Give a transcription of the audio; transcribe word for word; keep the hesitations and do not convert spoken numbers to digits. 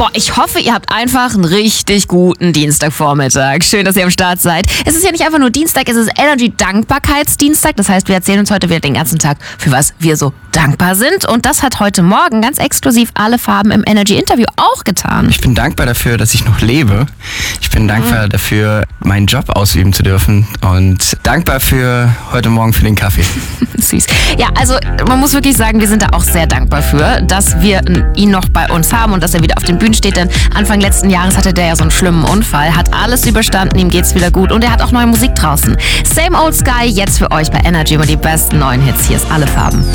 Boah, ich hoffe, ihr habt einfach einen richtig guten Dienstagvormittag. Schön, dass ihr am Start seid. Es ist ja nicht einfach nur Dienstag, es ist Energy Dankbarkeitsdienstag. Das heißt, wir erzählen uns heute wieder den ganzen Tag, für was wir so dankbar sind. Und das hat heute Morgen ganz exklusiv alle Farben im Energy Interview auch getan. Ich bin dankbar dafür, dass ich noch lebe. Ich bin dankbar mhm. dafür, meinen Job ausüben zu dürfen. Und dankbar für heute Morgen für den Kaffee. Süß. Ja, also man muss wirklich sagen, wir sind da auch sehr dankbar für, dass wir ihn noch bei uns haben und dass er wieder auf den Bühnen steht. Denn Anfang letzten Jahres hatte der ja so einen schlimmen Unfall, hat alles überstanden, ihm geht's wieder gut und er hat auch neue Musik draußen. Same Old Sky, jetzt für euch bei Energy über die besten neuen Hits. Hier ist alle Farben.